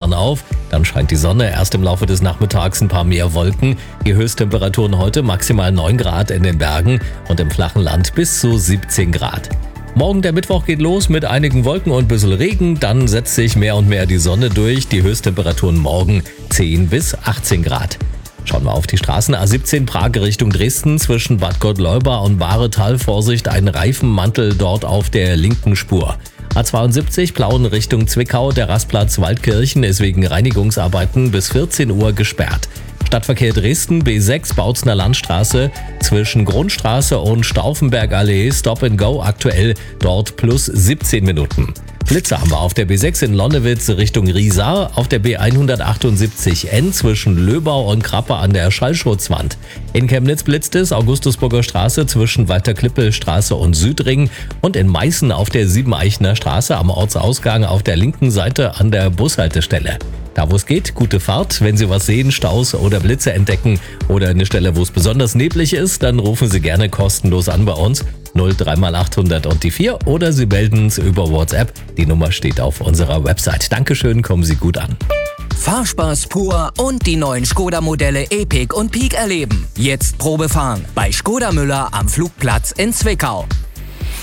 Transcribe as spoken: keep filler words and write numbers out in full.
klaren auf. Dann scheint die Sonne, erst im Laufe des Nachmittags ein paar mehr Wolken. Die Höchsttemperaturen heute maximal neun Grad in den Bergen und im flachen Land bis zu siebzehn Grad. Morgen der Mittwoch geht los mit einigen Wolken und ein bisschen Regen. Dann setzt sich mehr und mehr die Sonne durch. Die Höchsttemperaturen morgen zehn bis achtzehn Grad. Schauen wir auf die Straßen. A siebzehn Prag Richtung Dresden zwischen Bad Gottleuba und Bahretal. Vorsicht, ein Reifenmantel dort auf der linken Spur. A zweiundsiebzig Plauen Richtung Zwickau. Der Rastplatz Waldkirchen ist wegen Reinigungsarbeiten bis vierzehn Uhr gesperrt. Stadtverkehr Dresden, B sechs Bautzner Landstraße zwischen Grundstraße und Stauffenbergallee, Stop and Go aktuell, dort plus siebzehn Minuten. Blitze haben wir auf der B sechs in Lonnewitz Richtung Riesa, auf der B hundertachtundsiebzig N zwischen Löbau und Krappe an der Schallschutzwand. In Chemnitz blitzt es, Augustusburger Straße zwischen Walter-Klippel-Straße und Südring und in Meißen auf der Siebeneichener Straße am Ortsausgang auf der linken Seite an der Bushaltestelle. Da wo es geht, gute Fahrt. Wenn Sie was sehen, Staus oder Blitze entdecken oder eine Stelle, wo es besonders neblig ist, dann rufen Sie gerne kostenlos an bei uns. null drei mal achthundert und die vier oder Sie melden es über WhatsApp. Die Nummer steht auf unserer Website. Dankeschön, kommen Sie gut an. Fahrspaß pur und die neuen Skoda-Modelle Epiq und Peak erleben. Jetzt Probefahren bei Skoda Müller am Flugplatz in Zwickau.